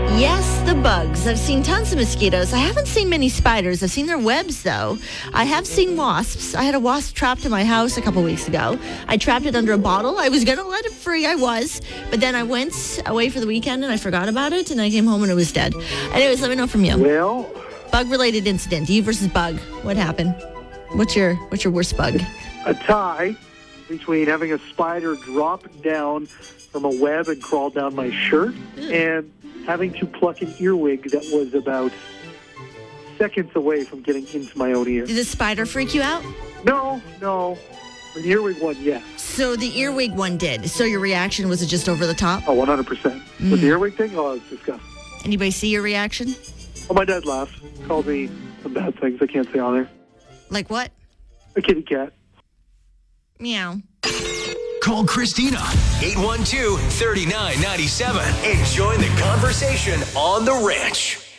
Yes, the bugs. I've seen tons of mosquitoes. I haven't seen many spiders. I've seen their webs, though. I have seen wasps. I had a wasp trapped in my house a couple weeks ago. I trapped it under a bottle. I was going to let it free. I was. But then I went away for the weekend and I forgot about it. And I came home and it was dead. Anyways, let me know from you. Well, Bug-related incident. You versus bug. What happened? What's your worst bug? a tie between having a spider drop down from a web and crawl down my shirt and having to pluck an earwig that was about seconds away from getting into my own ear. Did the spider freak you out? No. The earwig one, yes. So the earwig one did. So your reaction was it just over the top? Oh, 100%. But the earwig thing, oh, it's disgusting. Anybody see your reaction? Oh, my dad laughed. Called me some bad things I can't say on there. Like what? A kitty cat. Meow. Call Christina, 812-3997, and join the conversation on The Ranch.